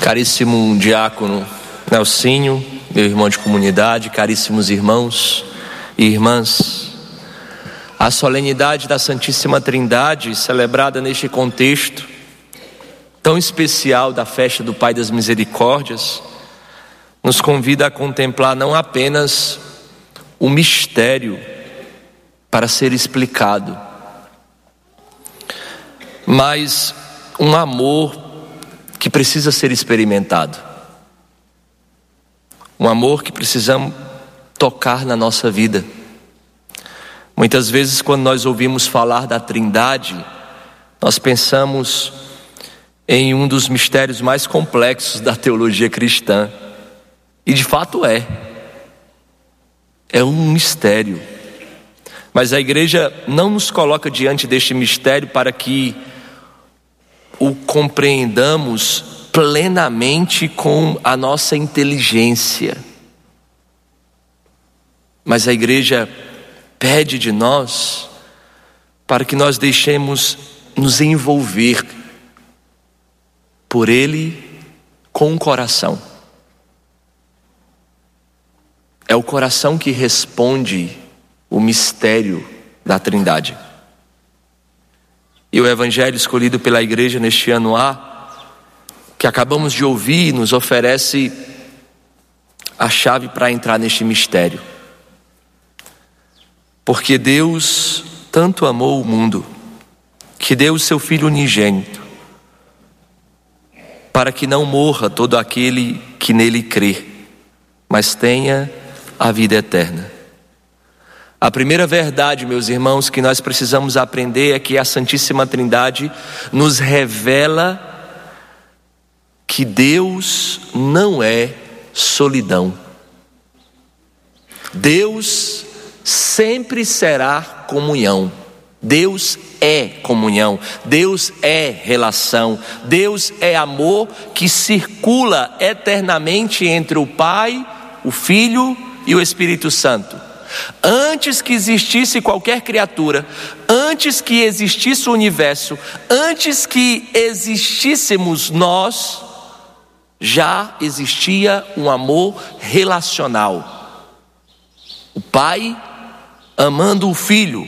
Caríssimo diácono Nelsinho, meu irmão de comunidade, caríssimos irmãos e irmãs, a solenidade da Santíssima Trindade, celebrada neste contexto tão especial da festa do Pai das Misericórdias, nos convida a contemplar não apenas o mistério para ser explicado, mas um amor que precisa ser experimentado, um amor que precisamos tocar na nossa vida. Muitas vezes, quando nós ouvimos falar da Trindade, nós pensamos em um dos mistérios mais complexos da teologia cristã, e de fato é um mistério, mas a igreja não nos coloca diante deste mistério para que o compreendamos plenamente com a nossa inteligência, mas a igreja pede de nós para que nós deixemos nos envolver por Ele com o coração. É o coração que responde o mistério da Trindade. E o evangelho escolhido pela igreja neste ano que acabamos de ouvir, nos oferece a chave para entrar neste mistério. Porque Deus tanto amou o mundo, que deu o seu Filho unigênito, para que não morra todo aquele que nele crê, mas tenha a vida eterna. A primeira verdade, meus irmãos, que nós precisamos aprender é que a Santíssima Trindade nos revela que Deus não é solidão. Deus sempre será comunhão. Deus é comunhão, Deus é relação, Deus é amor que circula eternamente entre o Pai, o Filho e o Espírito Santo. Antes que existisse qualquer criatura, antes que existisse o universo, antes que existíssemos nós, já existia um amor relacional. O Pai amando o Filho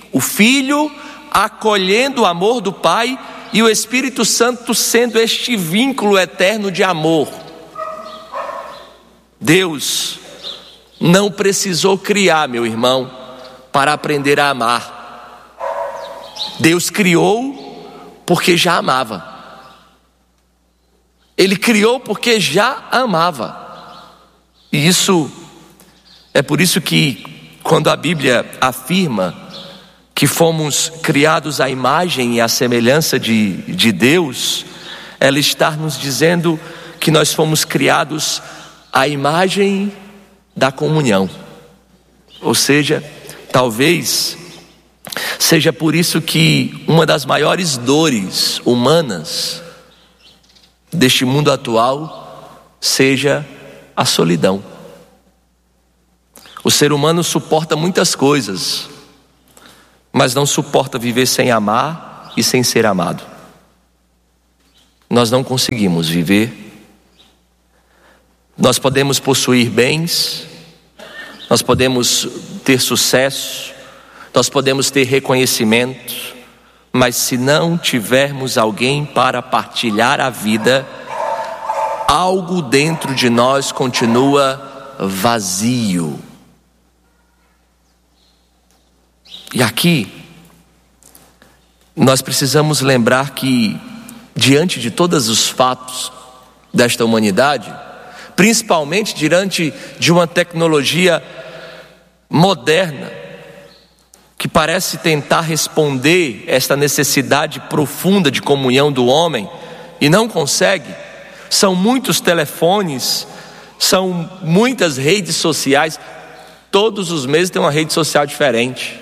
acolhendo o amor do Pai e o Espírito Santo sendo este vínculo eterno de amor. Deus não precisou criar, meu irmão, para aprender a amar. Deus criou porque já amava. Ele criou porque já amava. E é por isso que quando a Bíblia afirma que fomos criados à imagem e à semelhança de Deus, ela está nos dizendo que nós fomos criados à imagem da comunhão. Ou seja, talvez seja por isso que uma das maiores dores humanas deste mundo atual seja a solidão. O ser humano suporta muitas coisas, mas não suporta viver sem amar e sem ser amado. Nós não conseguimos viver. Nós podemos possuir bens, nós podemos ter sucesso, nós podemos ter reconhecimento, mas se não tivermos alguém para partilhar a vida, algo dentro de nós continua vazio. E aqui, nós precisamos lembrar que, diante de todos os fatos desta humanidade, principalmente diante de uma tecnologia moderna, que parece tentar responder esta necessidade profunda de comunhão do homem, e não consegue. São muitos telefones, são muitas redes sociais, todos os meses tem uma rede social diferente.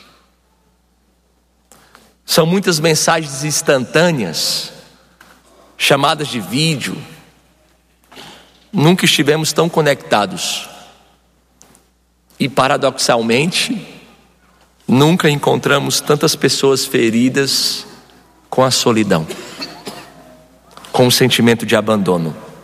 São muitas mensagens instantâneas, chamadas de vídeo. Nunca estivemos tão conectados. E paradoxalmente, nunca encontramos tantas pessoas feridas com a solidão, com o sentimento de abandono.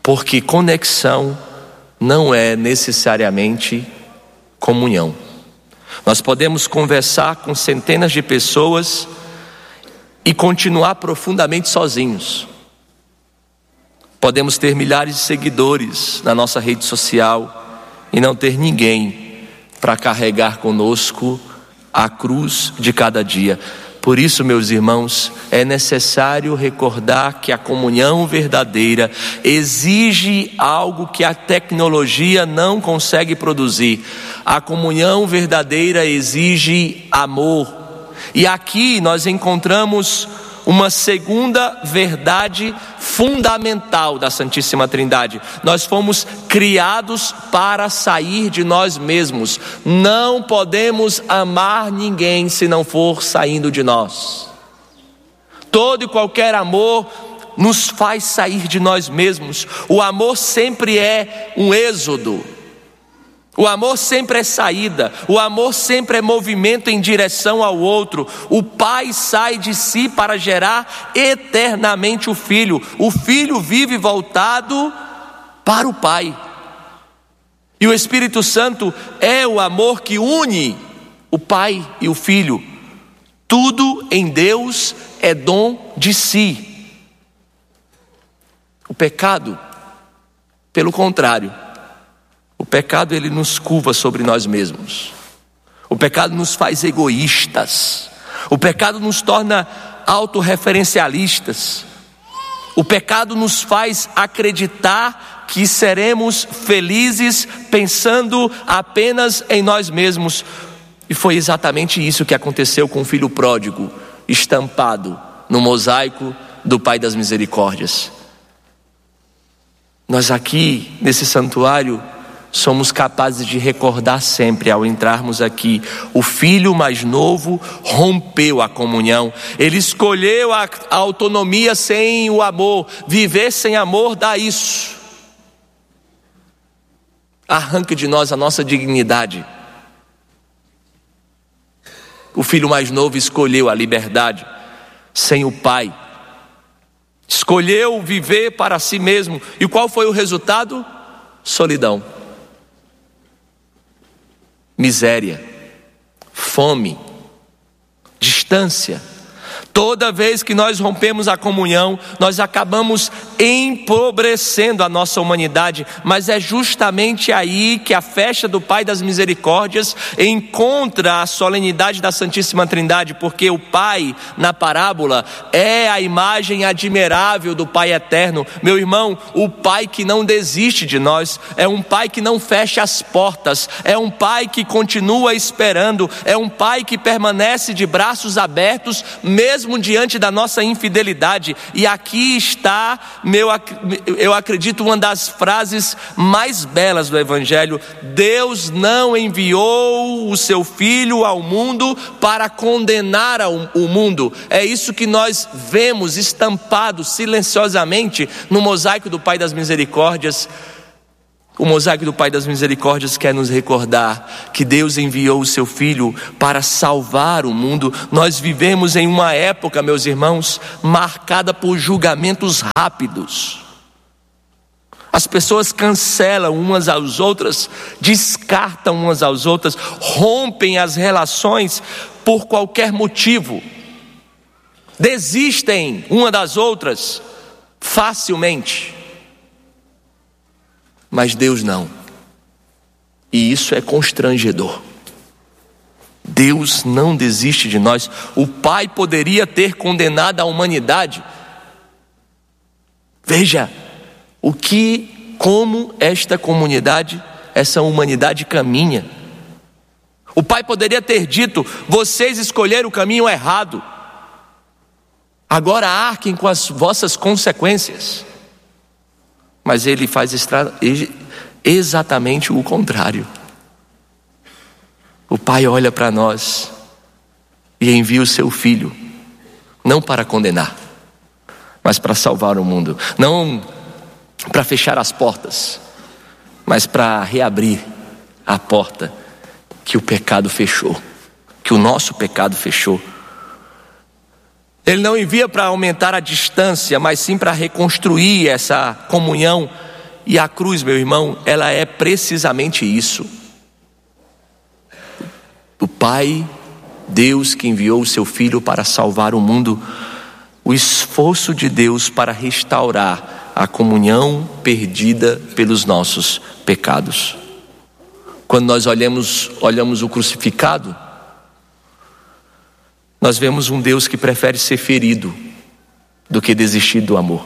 Porque conexão não é necessariamente comunhão. Nós podemos conversar com centenas de pessoas e continuar profundamente sozinhos. Podemos ter milhares de seguidores na nossa rede social e não ter ninguém para carregar conosco a cruz de cada dia. Por isso, meus irmãos, é necessário recordar que a comunhão verdadeira exige algo que a tecnologia não consegue produzir. A comunhão verdadeira exige amor. E aqui nós encontramos uma segunda verdade fundamental da Santíssima Trindade. Nós fomos criados para sair de nós mesmos. Não podemos amar ninguém se não for saindo de nós. Todo e qualquer amor nos faz sair de nós mesmos. O amor sempre é um êxodo. O amor sempre é saída, o amor sempre é movimento em direção ao outro. O pai sai de si para gerar eternamente o filho vive voltado para o pai. E o Espírito Santo é o amor que une o pai e o filho. Tudo em Deus é dom de si. O pecado, pelo contrário, o pecado ele nos curva sobre nós mesmos. O pecado nos faz egoístas. O pecado nos torna autorreferencialistas. O pecado nos faz acreditar que seremos felizes pensando apenas em nós mesmos. E foi exatamente isso que aconteceu com o filho pródigo, estampado no mosaico do Pai das Misericórdias. Nós aqui nesse santuário somos capazes de recordar sempre ao entrarmos aqui: o filho mais novo rompeu a comunhão. Ele escolheu a autonomia sem o amor. Viver sem amor dá isso. Arranca de nós a nossa dignidade. O filho mais novo escolheu a liberdade sem o pai. Escolheu viver para si mesmo. E qual foi o resultado? Solidão, miséria, fome, distância. Toda vez que nós rompemos a comunhão, nós acabamos empobrecendo a nossa humanidade. Mas é justamente aí que a festa do Pai das Misericórdias encontra a solenidade da Santíssima Trindade, porque o Pai, na parábola, é a imagem admirável do Pai eterno. Meu irmão, o Pai que não desiste de nós, é um Pai que não fecha as portas, é um Pai que continua esperando, é um Pai que permanece de braços abertos, mesmo diante da nossa infidelidade. E aqui está, eu acredito, uma das frases mais belas do Evangelho: Deus não enviou o seu Filho ao mundo para condenar o mundo. É isso que nós vemos estampado silenciosamente no mosaico do Pai das Misericórdias. O mosaico do Pai das Misericórdias quer nos recordar que Deus enviou o seu Filho para salvar o mundo. Nós vivemos em uma época, meus irmãos, marcada por julgamentos rápidos. As pessoas cancelam umas às outras, descartam umas às outras, rompem as relações por qualquer motivo, desistem uma das outras facilmente. Mas Deus não. E isso é constrangedor. Deus não desiste de nós. O Pai poderia ter condenado a humanidade. Veja como esta comunidade, essa humanidade caminha. O Pai poderia ter dito: vocês escolheram o caminho errado, agora arquem com as vossas consequências. Mas ele faz exatamente o contrário. O Pai olha para nós e envia o seu Filho, não para condenar, mas para salvar o mundo. Não para fechar as portas, mas para reabrir a porta que o pecado fechou, que o nosso pecado fechou. Ele não envia para aumentar a distância, mas sim para reconstruir essa comunhão E a cruz, meu irmão, ela é precisamente isso. O Pai, Deus que enviou o seu Filho para salvar o mundo, o esforço de Deus para restaurar a comunhão perdida pelos nossos pecados. Quando nós olhamos o crucificado, nós vemos um Deus que prefere ser ferido do que desistir do amor.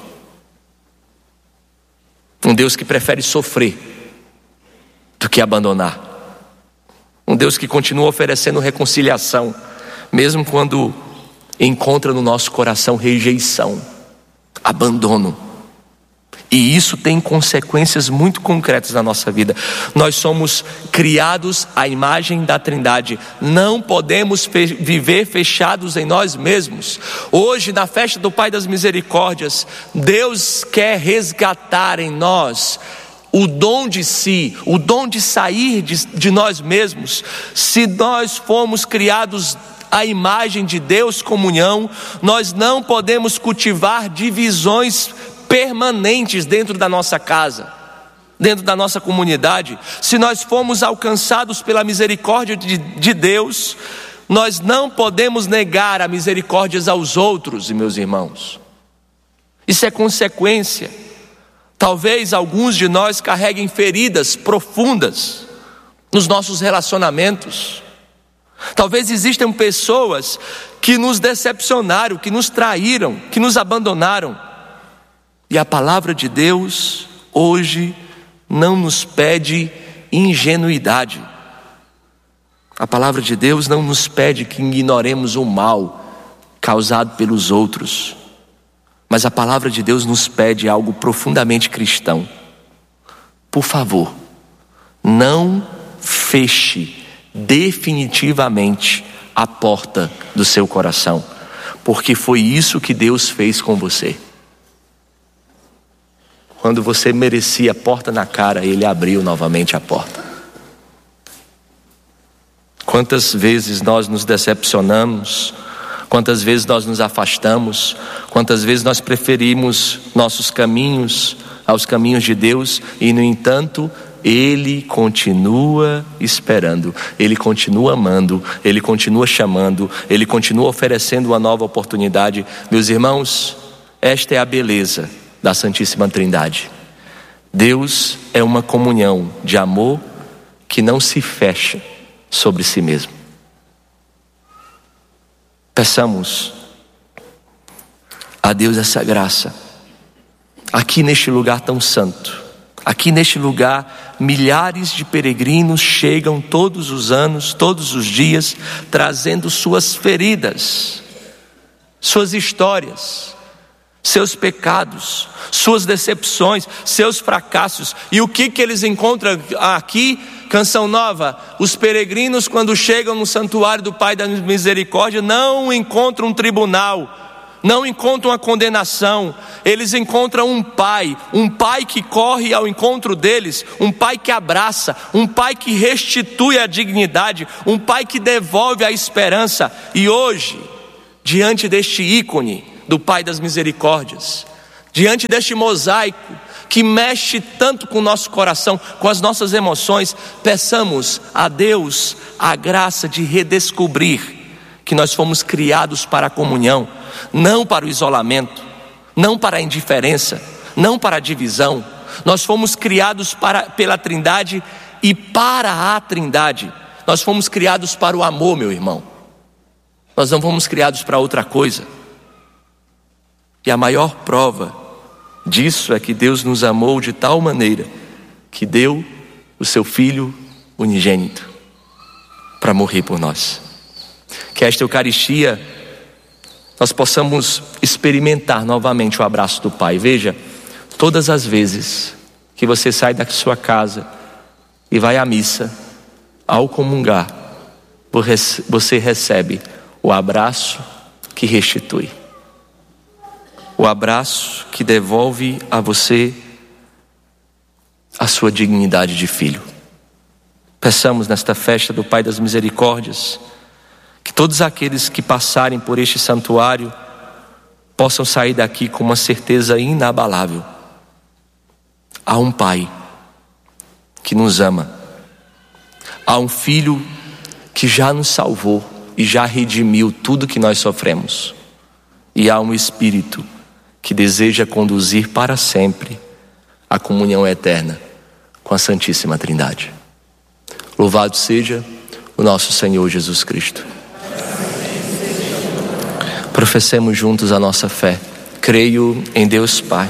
Um Deus que prefere sofrer do que abandonar. Um Deus que continua oferecendo reconciliação, mesmo quando encontra no nosso coração rejeição, abandono. E isso tem consequências muito concretas na nossa vida. Nós somos criados à imagem da Trindade. Não podemos viver fechados em nós mesmos. Hoje, na festa do Pai das Misericórdias, Deus quer resgatar em nós o dom de si, o dom de sair de nós mesmos. Se nós fomos criados à imagem de Deus, comunhão, nós não podemos cultivar divisões permanentes dentro da nossa casa, dentro da nossa comunidade. Se nós fomos alcançados pela misericórdia de Deus, nós não podemos negar a misericórdia aos outros, meus irmãos. Isso é consequência. Talvez alguns de nós carreguem feridas profundas nos nossos relacionamentos. Talvez existam pessoas que nos decepcionaram, que nos traíram, que nos abandonaram. E a palavra de Deus hoje não nos pede ingenuidade. A palavra de Deus não nos pede que ignoremos o mal causado pelos outros. Mas a palavra de Deus nos pede algo profundamente cristão. Por favor, não feche definitivamente a porta do seu coração, porque foi isso que Deus fez com você. Quando você merecia a porta na cara, Ele abriu novamente a porta. Quantas vezes nós nos decepcionamos, quantas vezes nós nos afastamos, quantas vezes nós preferimos nossos caminhos aos caminhos de Deus, e no entanto, Ele continua esperando, Ele continua amando, Ele continua chamando, Ele continua oferecendo uma nova oportunidade. Meus irmãos, esta é a beleza da Santíssima Trindade. Deus é uma comunhão de amor que não se fecha sobre si mesmo. Peçamos a Deus essa graça. Aqui neste lugar tão santo, aqui neste lugar, milhares de peregrinos chegam todos os anos, todos os dias, trazendo suas feridas, suas histórias, seus pecados, suas decepções, seus fracassos. E o que eles encontram aqui? Canção Nova. Os peregrinos, quando chegam no santuário do Pai da Misericórdia, não encontram um tribunal, não encontram a condenação. Eles encontram um pai que corre ao encontro deles, um pai que abraça, um pai que restitui a dignidade, um pai que devolve a esperança. E hoje, diante deste ícone do Pai das Misericórdias, diante deste mosaico que mexe tanto com o nosso coração, com as nossas emoções, peçamos a Deus a graça de redescobrir que nós fomos criados para a comunhão, não para o isolamento, não para a indiferença, não para a divisão. Nós fomos criados pela Trindade e para a Trindade. Nós fomos criados para o amor, meu irmão. Nós não fomos criados para outra coisa. E a maior prova disso é que Deus nos amou de tal maneira que deu o seu Filho unigênito para morrer por nós. Que esta Eucaristia nós possamos experimentar novamente o abraço do Pai. Veja, todas as vezes que você sai da sua casa e vai à missa, ao comungar, você recebe o abraço que restitui, o abraço que devolve a você a sua dignidade de filho. Peçamos nesta festa do Pai das Misericórdias que todos aqueles que passarem por este santuário possam sair daqui com uma certeza inabalável. Há um Pai que nos ama. Há um Filho que já nos salvou e já redimiu tudo que nós sofremos. E há um Espírito que deseja conduzir para sempre a comunhão eterna com a Santíssima Trindade. Louvado seja o nosso Senhor Jesus Cristo. Professemos juntos a nossa fé. Creio em Deus Pai,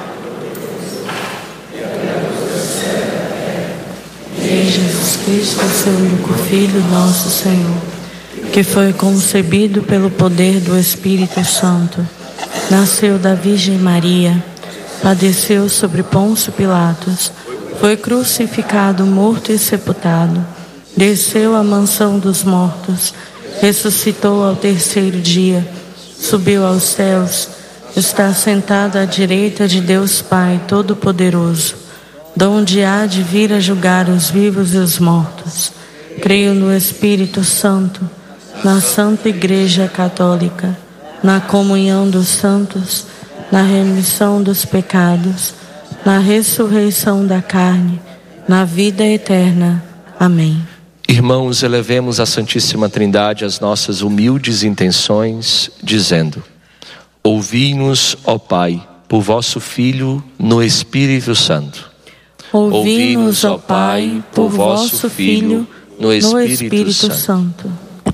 em Jesus Cristo, seu único Filho, nosso Senhor, que foi concebido pelo poder do Espírito Santo, nasceu da Virgem Maria, padeceu sobre Pôncio Pilatos, foi crucificado, morto e sepultado, desceu à mansão dos mortos, ressuscitou ao terceiro dia, subiu aos céus, está sentado à direita de Deus Pai Todo-Poderoso, donde há de vir a julgar os vivos e os mortos. Creio no Espírito Santo, na Santa Igreja Católica, na comunhão dos santos, na remissão dos pecados, na ressurreição da carne, na vida eterna. Amém. Irmãos, elevemos à Santíssima Trindade as nossas humildes intenções, dizendo: ouvi-nos, ó Pai, por vosso Filho no Espírito Santo. Ouvi-nos, ó Pai, por vosso Filho no Espírito Santo.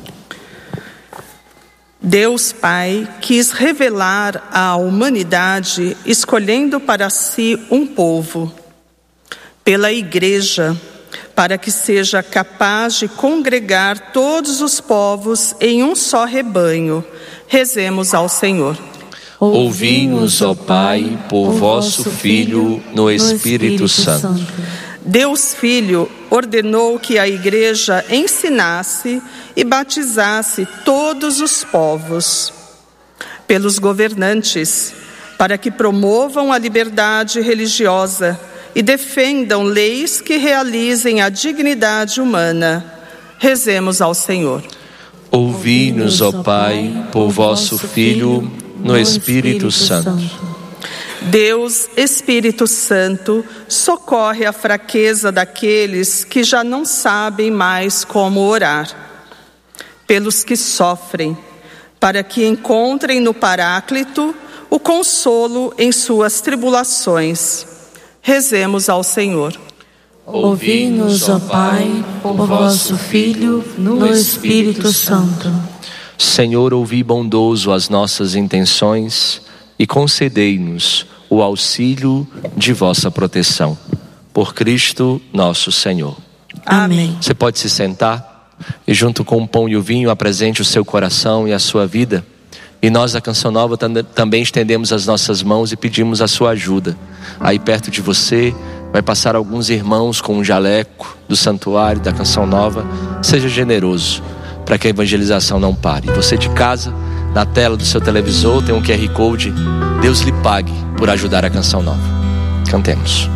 Deus Pai quis revelar à humanidade, escolhendo para si um povo, pela Igreja, para que seja capaz de congregar todos os povos em um só rebanho. Rezemos ao Senhor. Ouvi-nos, ó Pai, por vosso Filho no Espírito Santo. Deus Filho ordenou que a Igreja ensinasse e batizasse todos os povos, pelos governantes, para que promovam a liberdade religiosa e defendam leis que realizem a dignidade humana. Rezemos ao Senhor. Ouvi-nos, ó Pai, por vosso Filho no Espírito Santo. Deus, Espírito Santo, socorre a fraqueza daqueles que já não sabem mais como orar, pelos que sofrem, para que encontrem no Paráclito o consolo em suas tribulações. Rezemos ao Senhor. Ouvi-nos, ó Pai, por vosso Filho no Espírito Santo. Senhor, ouvi bondoso as nossas intenções e concedei-nos o auxílio de vossa proteção. Por Cristo nosso Senhor. Amém. Você pode se sentar e, junto com o pão e o vinho, apresente o seu coração e a sua vida. E nós da Canção Nova também estendemos as nossas mãos e pedimos a sua ajuda. Aí perto de você vai passar alguns irmãos com um jaleco do santuário da Canção Nova. Seja generoso para que a evangelização não pare. Você de casa, na tela do seu televisor tem um QR Code. Deus lhe pague por ajudar a Canção Nova. Cantemos.